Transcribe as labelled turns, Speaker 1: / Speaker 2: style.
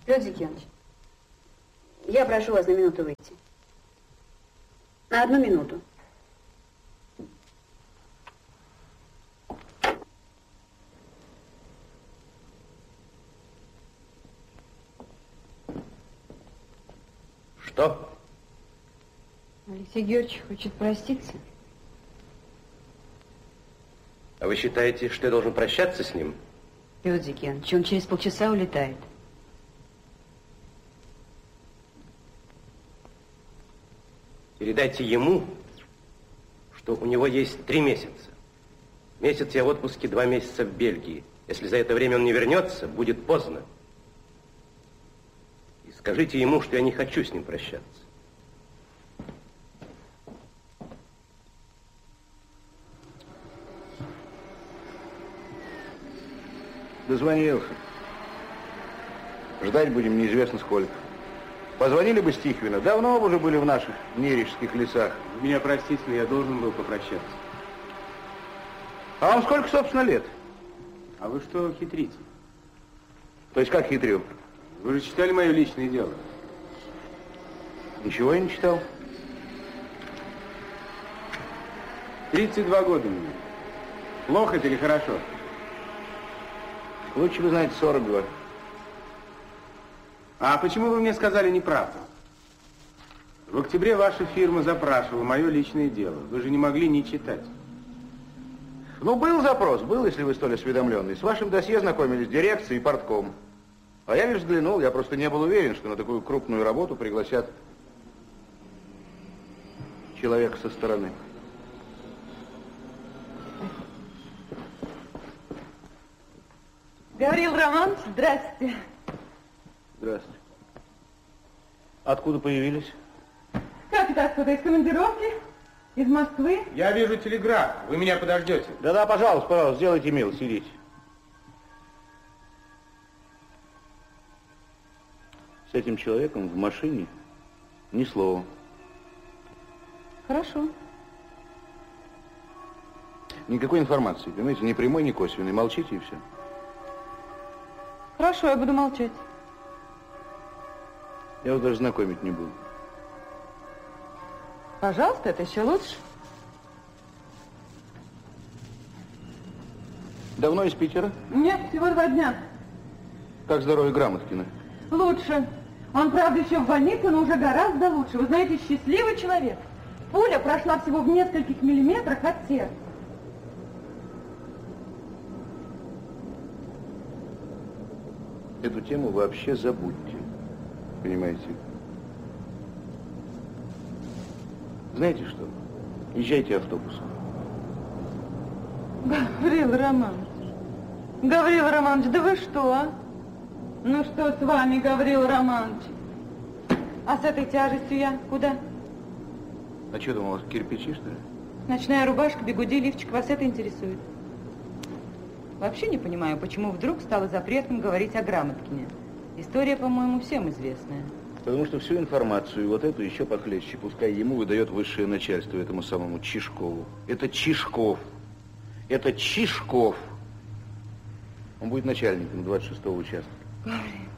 Speaker 1: Петр Зикенович, я прошу вас на минуту выйти. На 1 минуту.
Speaker 2: Что?
Speaker 1: Алексей Георгиевич хочет проститься.
Speaker 2: А вы считаете, что я должен прощаться с ним?
Speaker 1: Петр Зикенович, он через полчаса улетает.
Speaker 2: Передайте ему, что у него есть 3 месяца. Месяц я в отпуске, 2 месяца в Бельгии. Если за это время он не вернется, будет поздно. И скажите ему, что я не хочу с ним прощаться.
Speaker 3: Дозвонился. Ждать будем неизвестно сколько. Позвонили бы Стихвина, давно уже были в наших нережских лесах.
Speaker 4: Вы меня простите, но я должен был попрощаться.
Speaker 3: А вам сколько, собственно, лет?
Speaker 4: А вы что хитрите?
Speaker 3: То есть как хитрил?
Speaker 4: Вы же читали мое личное дело?
Speaker 3: Ничего я не читал.
Speaker 4: 32 года мне. Плохо это или хорошо?
Speaker 3: Лучше вы знаете 42.
Speaker 4: А почему вы мне сказали неправду? В октябре ваша фирма запрашивала мое личное дело. Вы же не могли не читать.
Speaker 3: Ну, был запрос, был, если вы столь осведомленный. С вашим досье знакомились дирекция и портком. А я лишь взглянул, я просто не был уверен, что на такую крупную работу пригласят человека со стороны.
Speaker 5: Гаврил Романович, здравствуйте.
Speaker 3: Здравствуйте. Откуда появились?
Speaker 5: Как это откуда? Из командировки? Из Москвы?
Speaker 4: Я вижу телеграф. Вы меня подождете.
Speaker 3: Да-да, пожалуйста, пожалуйста, сделайте милость, сидите. С этим человеком в машине ни слова.
Speaker 5: Хорошо.
Speaker 3: Никакой информации, понимаете, ни прямой, ни косвенной. Молчите и все.
Speaker 5: Хорошо, я буду молчать.
Speaker 3: Я вас даже знакомить не буду.
Speaker 5: Пожалуйста, это еще лучше.
Speaker 3: Давно из Питера?
Speaker 5: Нет, всего 2 дня.
Speaker 3: Как здоровье Грамоткина?
Speaker 5: Лучше. Он, правда, еще в больнице, но уже гораздо лучше. Вы знаете, счастливый человек. Пуля прошла всего в нескольких миллиметрах от сердца.
Speaker 3: Эту тему вообще забудьте. Понимаете? Знаете что? Езжайте автобусом.
Speaker 5: Гаврил Романович. Гаврил Романович, да вы что, а? Ну что с вами, Гаврил Романович? А с этой тяжестью я куда?
Speaker 3: А что, думал, кирпичи, что ли?
Speaker 5: Ночная рубашка, бигуди, лифчик. Вас это интересует? Вообще не понимаю, почему вдруг стало запретным говорить о Грамоткине. История, по-моему, всем известная.
Speaker 3: Потому что всю информацию, вот эту еще похлеще, пускай ему выдает высшее начальство, этому самому Чижкову. Это Чижков. Это Чижков. Он будет начальником 26-го участка.
Speaker 5: Гаврил.